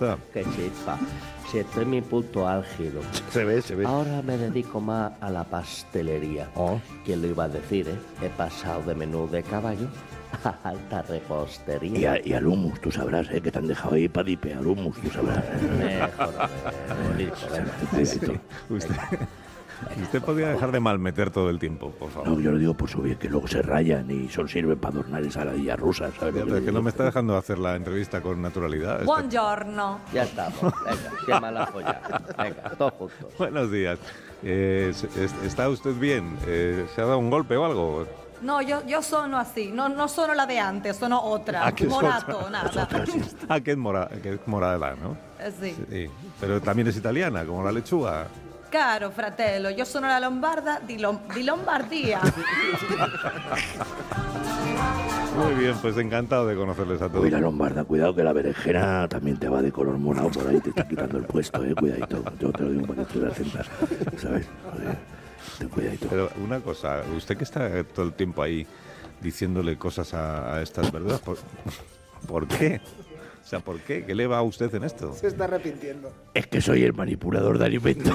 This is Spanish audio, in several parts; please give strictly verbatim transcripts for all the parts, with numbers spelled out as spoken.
está? Qué chispa. Si estoy en mi punto álgido. Se ve, se ve. Ahora me dedico más a la pastelería. Oh. ¿Quién lo iba a decir, eh? He pasado de menú de caballo a alta repostería. Y, a, y al hummus, tú sabrás, ¿eh? Que te han dejado ahí para dipear hummus, tú sabrás. Mejor, Nico, venga. Sí, sí. Usted, usted podría dejar de malmeter todo el tiempo, por favor. No, yo lo digo por su bien, que luego se rayan y son sirven para adornar ensaladillas rusas, ¿sabes? Pero es que no me está dejando hacer la entrevista con naturalidad. Este- Buongiorno. Ya estamos. Venga, qué mala folla. Venga, todos juntos. Buenos días. Eh, ¿Está usted bien? Eh, ¿Se ha dado un golpe o algo? No, yo, yo sono así, no, no sono la de antes, sono otra. Ah, que es Morato, otra. nada. Ah, que es, mora, que es morada, ¿no? Eh, sì. Sí. Pero también es italiana, como la lechuga. Caro fratello, io sono la lombarda di, Lom- di Lombardia. Muy bien, pues encantado de conocerles a todos. Uy, la lombarda, cuidado que la berenjena también te va de color morado por ahí, te está quitando el puesto, eh, cuidadito. Yo te lo digo para que tú la sientas, ¿sabes? Joder, ten cuidadito. Pero una cosa, usted que está todo el tiempo ahí diciéndole cosas a, a estas verduras, ¿por, ¿por qué? O sea, ¿por qué? ¿Qué le va a usted en esto? Se está arrepintiendo. Es que soy el manipulador de alimentos.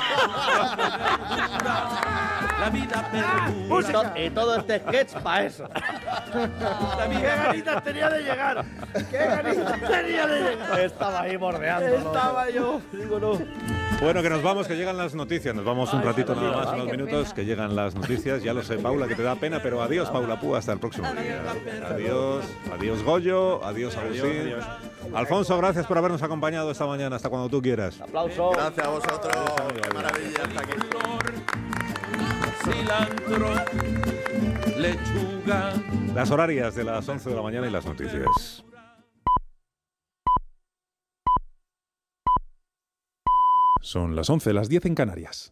La vida Y, to- y todo este sketch para eso. ¡Qué ganitas tenía de llegar! ¡Qué ganitas tenía de llegar! Estaba ahí bordeando. Estaba yo, digo no. Bueno, que nos vamos, que llegan las noticias. Nos vamos un ratito nada más, ay, unos qué minutos, pena. que llegan las noticias. Ya lo sé, Paula, que te da pena, pero adiós, Paula Púa, hasta el próximo día. Adiós, adiós, Goyo, adiós, Agustín. Alfonso, gracias por habernos acompañado esta mañana, hasta cuando tú quieras. Aplauso. Gracias a vosotros. Qué maravilla estar aquí. cilantro, lechuga. Las horarias de las once de la mañana y las noticias. Son las once, las diez en Canarias.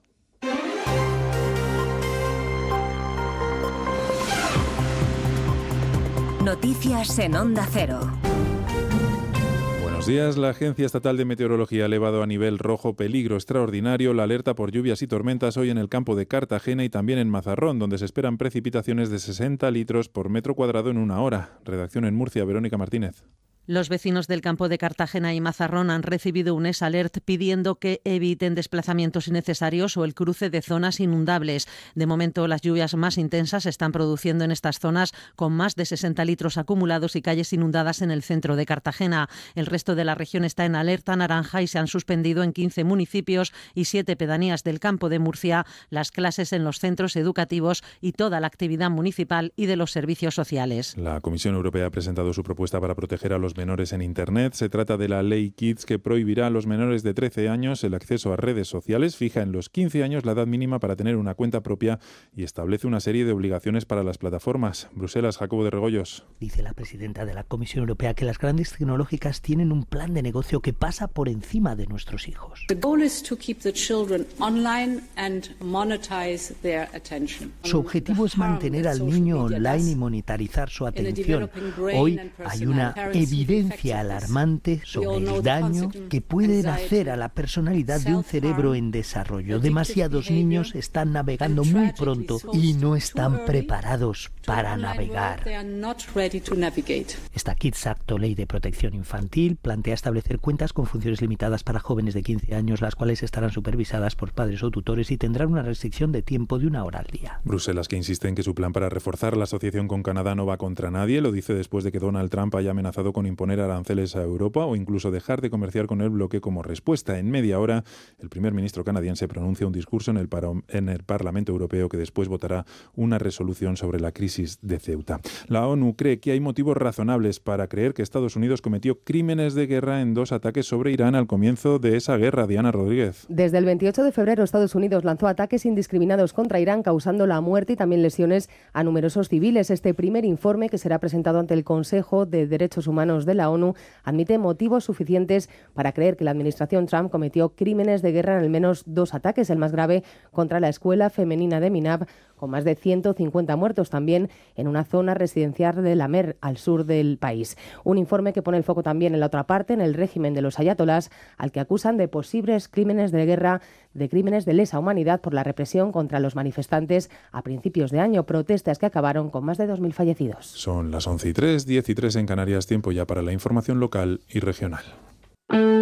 Noticias en Onda Cero. Buenos días. La Agencia Estatal de Meteorología ha elevado a nivel rojo peligro extraordinario la alerta por lluvias y tormentas hoy en el campo de Cartagena y también en Mazarrón, donde se esperan precipitaciones de sesenta litros por metro cuadrado en una hora. Redacción en Murcia, Verónica Martínez. Los vecinos del campo de Cartagena y Mazarrón han recibido un S-Alert pidiendo que eviten desplazamientos innecesarios o el cruce de zonas inundables. De momento, las lluvias más intensas se están produciendo en estas zonas con más de sesenta litros acumulados y calles inundadas en el centro de Cartagena. El resto de la región está en alerta naranja y se han suspendido en quince municipios y siete pedanías del campo de Murcia las clases en los centros educativos y toda la actividad municipal y de los servicios sociales. La Comisión Europea ha presentado su propuesta para proteger a los menores en Internet. Se trata de la Ley Kids, que prohibirá a los menores de trece años el acceso a redes sociales, fija en los quince años la edad mínima para tener una cuenta propia y establece una serie de obligaciones para las plataformas. Bruselas, Jacobo de Regoyos. Dice la presidenta de la Comisión Europea que las grandes tecnológicas tienen un plan de negocio que pasa por encima de nuestros hijos. Su objetivo es mantener al niño online y monitorizar su atención. Hoy hay una evidencia alarmante sobre el daño que pueden hacer a la personalidad de un cerebro en desarrollo. Demasiados niños están navegando muy pronto y no están preparados para navegar. Esta Kids Act, o Ley de Protección Infantil, plantea establecer cuentas con funciones limitadas para jóvenes de quince años, las cuales estarán supervisadas por padres o tutores y tendrán una restricción de tiempo de una hora al día. Bruselas, que insiste en que su plan para reforzar la asociación con Canadá no va contra nadie, lo dice después de que Donald Trump haya amenazado con imponer aranceles a Europa o incluso dejar de comerciar con el bloque como respuesta. En media hora, el primer ministro canadiense pronuncia un discurso en el, paro, en el Parlamento Europeo que después votará una resolución sobre la crisis de Ceuta. La ONU cree que hay motivos razonables para creer que Estados Unidos cometió crímenes de guerra en dos ataques sobre Irán al comienzo de esa guerra. Diana Rodríguez. Desde el veintiocho de febrero, Estados Unidos lanzó ataques indiscriminados contra Irán, causando la muerte y también lesiones a numerosos civiles. Este primer informe, que será presentado ante el Consejo de Derechos Humanos de la ONU, admite motivos suficientes para creer que la administración Trump cometió crímenes de guerra en al menos dos ataques, el más grave contra la escuela femenina de Minab, con más de ciento cincuenta muertos, también en una zona residencial de la Mer, al sur del país. Un informe que pone el foco también en la otra parte, en el régimen de los ayatolás, al que acusan de posibles crímenes de guerra, de crímenes de lesa humanidad por la represión contra los manifestantes a principios de año, protestas que acabaron con más de dos mil fallecidos. Son las once y tres, diez y tres en Canarias, tiempo ya para la información local y regional.